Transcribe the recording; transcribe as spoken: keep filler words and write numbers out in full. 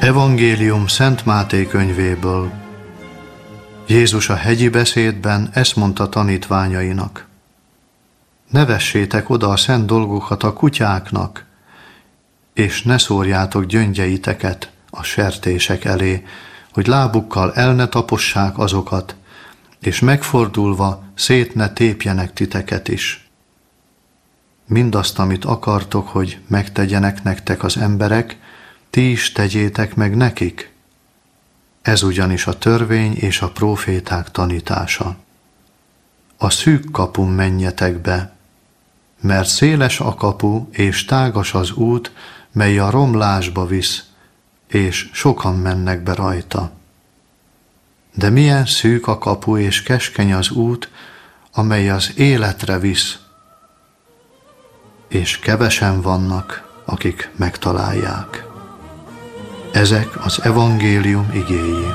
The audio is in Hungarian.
Evangélium Szent Máté könyvéből. Jézus a hegyi beszédben ezt mondta tanítványainak: ne vessétek oda a szent dolgokat a kutyáknak, és ne szórjátok gyöngyeiteket a sertések elé, hogy lábukkal el ne tapossák azokat, és megfordulva szét ne tépjenek titeket is. Mindazt, amit akartok, hogy megtegyenek nektek az emberek, ti is tegyétek meg nekik. Ez ugyanis a törvény és a próféták tanítása. A szűk kapun menjetek be, mert széles a kapu és tágas az út, mely a romlásba visz, és sokan mennek be rajta. De milyen szűk a kapu és keskeny az út, amely az életre visz, és kevesen vannak, akik megtalálják. Ezek az evangélium igéi.